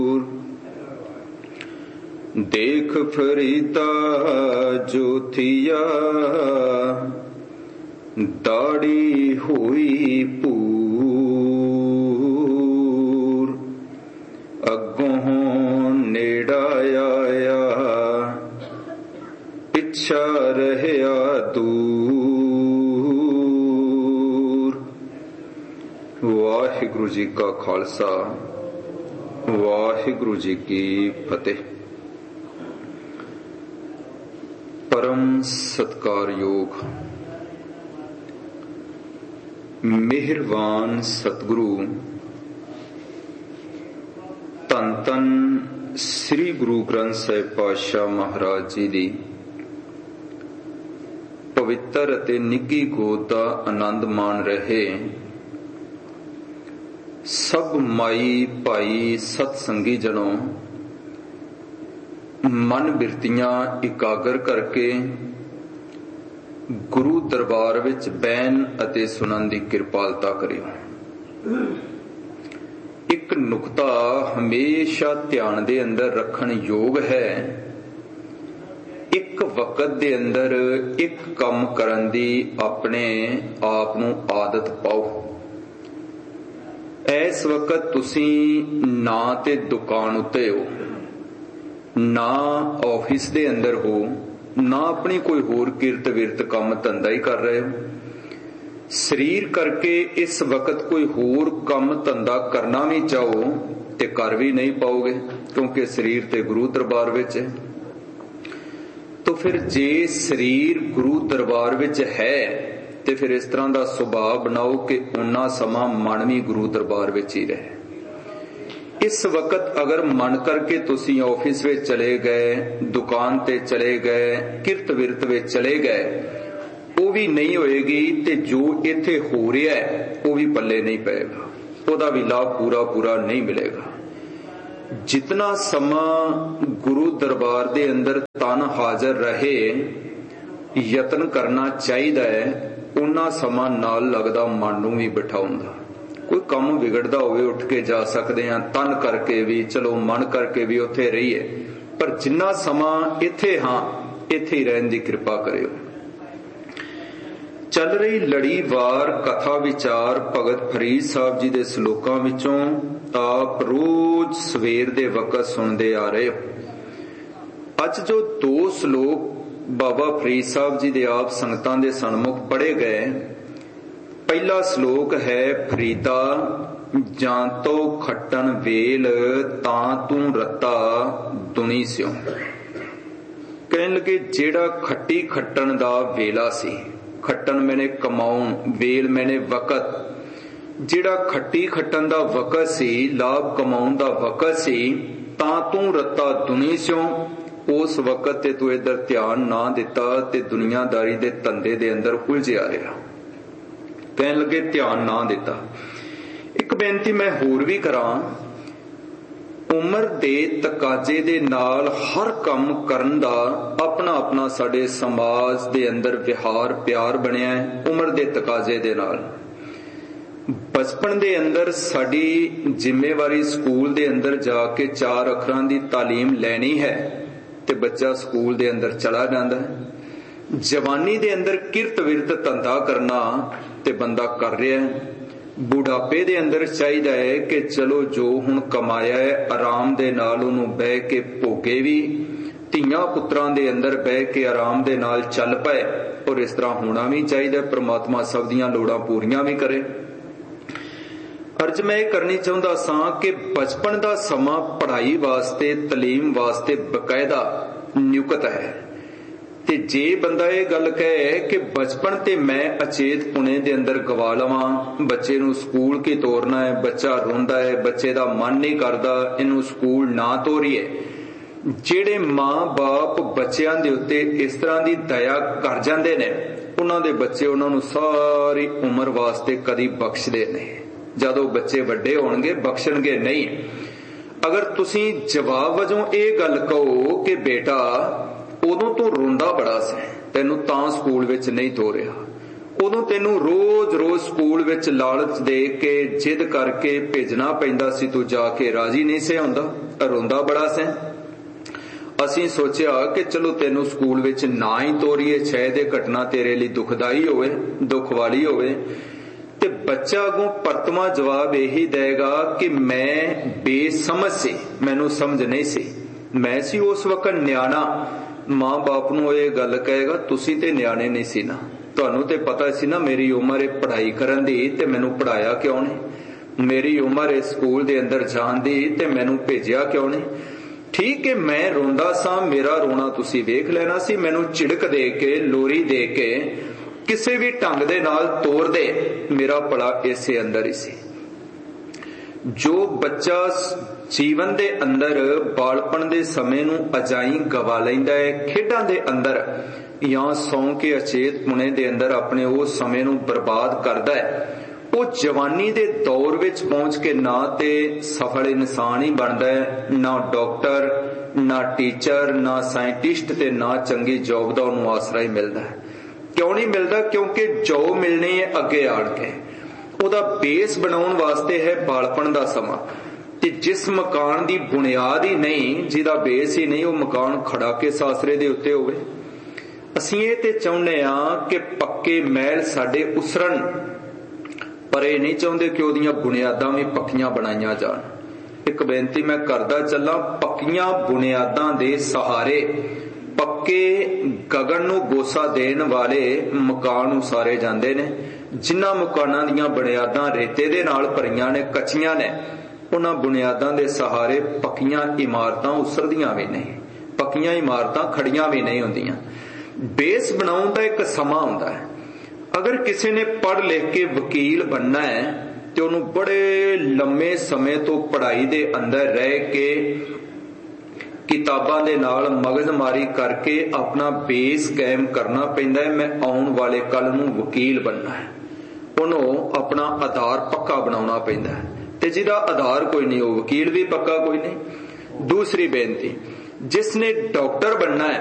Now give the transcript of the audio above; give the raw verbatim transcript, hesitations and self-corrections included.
देख फरीदा जोथिया दाढ़ी हुई पूर, अगों नेड़ा आया पिछा रहया दूर। वाहिगुरु जी का खालसा, वाहिगुरु जी की फतेह। परम सत्कारयोग मेहरबान सतगुरु धन धन श्री गुरु ग्रंथ साहिब पातशाह महाराज जी दी पवित्र अते निੱਘੀ गोद दा आनंद मान रहे सब माई भाई सतसंगी जनों, मन बिरतियां इकागर करके गुरु दरबार विच बैन अते सुनन दी किरपालता करियो। एक नुकता हमेशा ध्यान दे अंदर रखण योग है। एक वक्त दे अंदर एक काम करन दी अपने आप नूं आदत पाओ। इस वक्त तुसीं ना ते दुकान उत्ते हो, ना ऑफिस दे अंदर हो, ना अपनी कोई होर किरत विरत काम धंधा ही कर रहे हो। शरीर करके इस वक्त कोई होर काम धंधा करना भी चाहो ते कर भी नहीं पाओगे, क्योंकि शरीर ते गुरु दरबार विच है। तो फिर जे शरीर गुरु दरबार विच है ते फिर इस तरह का सुभाव बनाओ कि उन्ना समा मन भी गुरु दरबार विच ही रहे। इस वक्त अगर मन करके तुसी ऑफिस में चले गए, दुकान ते चले गए, किरत विरत में चले गए, वो भी नहीं होएगी ते जो इत्थे हो रहा है वो भी पल्ले नहीं पेगा, ओदा भी लाभ पूरा पूरा नहीं मिलेगा। जितना समा गुरु दरबार दे अंदर तन हाजिर रहे यतन करना चाहिए है, उन्ना समा नाल लगदा मन नूं भी बिठाउंदा। कोई काम बिगड़दा होवे उठ के जा सकते हैं, तन करके भी चलो मन करके भी उत्थे रहिए, पर जिन्ना समा इत्थे हाँ इत्थे ही रहन दी कृपा करियो। चल रही लड़ीवार कथा विचार भगत फरीद साहब जी दे श्लोकां विचों आप रोज सवेर दे वक्त सुनते आ रहे हो। अज जो दो श्लोक बाबा फरीद साहब जी दे आप संगतां दे सन्मुख पढ़े गए, पहला श्लोक है फरीदा जां तो खट्टन वेल तां तू रत्ता दुनी स्यों। कहन लगे जेड़ा खट्टी खट्टन दा वेला सी, खट्टन मैंने कमाउन, वेल मैंने वक़्त, जेड़ा खट्टी खट्टन दा वक़्त सी, लाभ कमाउन दा वक़्त सी, तां तू रत्ता दुनी स्यों। उस वक़्त ते तू इधर ध्यान ना दिता ते दुनियादारी दे धंधे दे अंदर उलझिया रहा। कहन लगे ध्यान ना दिता। एक बेनती मैं होर भी करां, उम्र दे तकाजे दे नाल हर काम करन दा अपना अपना साडे समाज दे अंदर विहार प्यार बनिया है। उम्र दे तकाजे दे नाल बचपन दे अंदर साडी जिम्मेवारी स्कूल दे अंदर जाके चार अखरां दी तालीम लैनी है ते बच्चा स्कूल दे अंदर चला जांदा है। जवानी दे अंदर किरत विरत धंधा करना ते बंदा कर रहा है। बुढ़ापे दे अंदर चाहिए है कि चलो जो हुण कमाया है आराम दे नाल उहनूं बह के भोगे भी, धीआं पुत्रां दे अंदर बह के आराम दे नाल चल पाए, और इस तरह होना भी चाहिए। परमात्मा सब दीआं लोड़ां पूरियां भी करे। अर्ज मैं ये करनी चाहुंदा सां कि बचपन दा समा पढ़ाई वास्ते तलीम वास्ते बकायदा नियुक्त है। ते जे बंदा ये गल कहे कि बचपन ते मैं अचेत पुणे दे अंदर गवा लवां, बच्चे नूं स्कूल की तोरना है, बच्चा रोंदा है, बच्चे दा मन नहीं करदा, इनू स्कूल ना तोरीए। जेड़े मां बाप बच्चियां दे उत्ते इस तरह दी दया कर जांदे ने, उन्हां दे बच्चे उन्हां नूं सारी उम्र वास्ते कदी बख्शदे नहीं। जदों बच्चे वड्डे होणगे बख्शणगे नहीं। अगर तुसीं जवाब वजों ये गल कहो कि बेटा उदों तो रोंदा बड़ा सी, तैनूं तां स्कूल विच नहीं तोरिया, ਉਦੋਂ ਤੈਨੂੰ ਰੋਜ਼ ਰੋਜ਼ ਸਕੂਲ ਵਿੱਚ ਲਾਲਚ ਦੇ ਕੇ ਜਿੱਦ ਕਰਕੇ ਭੇਜਣਾ ਪੈਂਦਾ ਸੀ, ਤੂੰ ਜਾ ਕੇ ਰਾਜੀ ਨਹੀਂ ਸੀ ਹੁੰਦਾ, ਰੋਂਦਾ ਬੜਾ ਸੀ। ਅਸੀਂ ਸੋਚਿਆ ਕਿ ਚਲੋ ਤੈਨੂੰ ਸਕੂਲ ਵਿੱਚ ਨਾ ਹੀ ਤੋਰੀਏ, ਸ਼ਾਇਦ ਇਹ ਘਟਨਾ ਤੇਰੇ ਲਈ ਦੁਖਦਾਈ ਹੋਵੇ, ਦੁੱਖ ਵਾਲੀ ਹੋਵੇ। ਤੇ ਬੱਚਾ ਅੱਗੋਂ ਪਰਤਵਾਂ ਜਵਾਬ ਇਹੀ ਦੇਗਾ ਕਿ ਮੈਂ ਬੇਸਮਝ ਸੀ, ਮੈਨੂੰ ਸਮਝ ਨਹੀਂ ਸੀ, ਮੈਂ ਸੀ ਉਸ ਵਕਤ ਨਿਆਣਾ। ਮਾਂ ਬਾਪ ਨੂੰ ਇਹ ਗੱਲ ਕਹੇਗਾ ਤੁਸੀਂ ਤੇ ਨਿਆਣੇ ਨਹੀਂ ਸੀ ਨਾ, ਤੁਹਾਨੂੰ ਤੇ ਪਤਾ ਸੀ ਨਾ ਮੇਰੀ ਉਮਰ ਹੈ ਪੜ੍ਹਾਈ ਕਰਨ ਦੀ ਤੇ ਮੈਨੂੰ ਪੜ੍ਹਾਇਆ ਕਿਉਂ ਨਹੀਂ, ਮੇਰੀ ਉਮਰ ਹੈ ਸਕੂਲ ਦੇ ਅੰਦਰ ਜਾਣ ਦੀ ਤੇ ਮੈਨੂੰ ਭੇਜਿਆ ਕਿਉਂ ਨਹੀਂ। ਠੀਕ ਹੈ, ਮੈਂ ਰੋਂਦਾ ਸਾਂ, ਮੇਰਾ ਰੋਣਾ ਤੁਸੀਂ ਵੇਖ ਲੈਣਾ ਸੀ, ਮੈਨੂੰ ਝਿੜਕ ਦੇ ਕੇ, ਲੋਰੀ ਦੇ ਕੇ, ਕਿਸੇ ਵੀ ਢੰਗ ਦੇ ਨਾਲ ਤੋਰ ਦੇ, ਮੇਰਾ ਭਲਾ ਇਸੇ ਅੰਦਰ ਹੀ ਸੀ। ਜੋ ਬੱਚਾ ਜੀਵਨ ਦੇ ਅੰਦਰ ਬਾਲਪਣ ਦੇ ਸਮੇਂ ਨੂੰ ਅਜਾਈਂ ਗਵਾ ਲੈਂਦਾ ਹੈ, ਖੇਡਾਂ ਦੇ ਅੰਦਰ ਜਾਂ ਸੌਂ ਕੇ ਅਚੇਤ ਪੁਣੇ ਦੇ ਅੰਦਰ ਆਪਣੇ ਉਸ ਸਮੇਂ ਨੂੰ ਬਰਬਾਦ ਕਰਦਾ ਹੈ, ਉਹ ਜਵਾਨੀ ਦੇ ਦੌਰ ਵਿੱਚ ਪਹੁੰਚ ਕੇ ਨਾ ਤੇ ਸਫਲ ਇਨਸਾਨ ਹੀ ਬਣਦਾ ਹੈ, ਨਾ ਡਾਕਟਰ, ਨਾ ਟੀਚਰ, ਨਾ ਸਾਇੰਟਿਸਟ ਤੇ ਨਾ ਚੰਗੀ ਜੌਬ ਦਾ ਉਹਨੂੰ ਆਸਰਾ ਹੀ ਮਿਲਦਾ ਹੈ। ਕਿਉਂ ਨਹੀਂ ਮਿਲਦਾ? ਕਿਉਂਕਿ ਜੋ ਮਿਲਣੀ ਹੈ ਅੱਗੇ ਆਣ ਕੇ, ਉਹਦਾ ਬੇਸ ਬਣਾਉਣ ਵਾਸਤੇ ਹੈ ਬਾਲਪਣ ਦਾ ਸਮਾਂ। ਤੇ ਜਿਸ ਮਕਾਨ ਦੀ ਬੁਨਿਆਦ ਹੀ ਨਹੀਂ, ਜਿਹਦਾ ਬੇਸ ਹੀ ਨਹੀਂ, ਉਹ ਮਕਾਨ ਖੜਾ ਕੇ ਸਾਸਰੇ ਦੇ ਉੱਤੇ ਹੋਵੇ। ਅਸੀਂ ਇਹ ਤੇ ਚਾਹੁੰਦੇ ਹਾਂ ਕਿ ਪੱਕੇ ਮਹਿਲ ਸਾਡੇ ਉਸਰਨ, ਪਰ ਇਹ ਨਹੀਂ ਚਾਹੁੰਦੇ ਕਿ ਉਹਦੀਆਂ ਬੁਨਿਆਦਾਂ ਵੀ ਪੱਕੀਆਂ ਬਣਾਈਆਂ ਜਾਣ। ਇੱਕ ਬੇਨਤੀ ਮੈਂ ਕਰਦਾ ਚੱਲਾਂ, ਪੱਕੀਆਂ ਬੁਨਿਆਦਾਂ ਦੇ ਸਹਾਰੇ ਪੱਕੇ ਗਗਨ ਨੂੰ ਗੋਸਾ ਦੇਣ ਵਾਲੇ ਮਕਾਨ ਉਸਾਰੇ ਜਾਂਦੇ ਨੇ। ਜਿਨ੍ਹਾਂ ਮਕਾਨਾਂ ਦੀਆਂ ਬੁਨਿਆਦਾਂ ਰੇਤੇ ਦੇ ਨਾਲ ਭਰੀਆਂ ਨੇ, ਕੱਚੀਆਂ ਨੇ, ਉਹਨਾਂ ਬੁਨਿਆਦਾਂ ਦੇ ਸਹਾਰੇ ਪੱਕੀਆਂ ਇਮਾਰਤਾਂ ਉਸਰਦੀਆਂ ਵੀ ਨਹੀਂ, ਪੱਕੀਆਂ ਇਮਾਰਤਾਂ ਖੜੀਆਂ ਵੀ ਨਹੀਂ ਹੁੰਦੀਆਂ। ਬੇਸ ਬਣਾਉਣ ਦਾ ਇੱਕ ਸਮਾਂ ਹੁੰਦਾ ਹੈ। ਅਗਰ ਕਿਸੇ ਨੇ ਪੜ੍ਹ ਲਿਖ ਕੇ ਵਕੀਲ ਬਣਨਾ ਹੈ ਤੇ ਉਹਨੂੰ ਬੜੇ ਲੰਮੇ ਸਮੇਂ ਤੋਂ ਪੜ੍ਹਾਈ ਦੇ ਅੰਦਰ ਰਹਿ ਕੇ ਕਿਤਾਬਾਂ ਦੇ ਨਾਲ ਮਗਜ਼ਮਾਰੀ ਕਰਕੇ ਆਪਣਾ ਬੇਸ ਕਾਇਮ ਕਰਨਾ ਪੈਂਦਾ ਹੈ। ਮੈਂ ਆਉਣ ਵਾਲੇ ਕੱਲ ਨੂੰ ਵਕੀਲ ਬਣਨਾ ਹੈ, ਉਹਨੂੰ ਆਪਣਾ ਆਧਾਰ ਪੱਕਾ ਬਣਾਉਣਾ ਪੈਂਦਾ ਹੈ, ਤੇ ਜਿਹਦਾ ਆਧਾਰ ਕੋਈ ਨਹੀਂ ਉਹ ਵਕੀਲ ਵੀ ਪੱਕਾ ਕੋਈ ਨਹੀਂ। ਦੂਸਰੀ ਬੇਨਤੀ, ਜਿਸਨੇ ਡਾਕਟਰ ਬਣਨਾ ਹੈ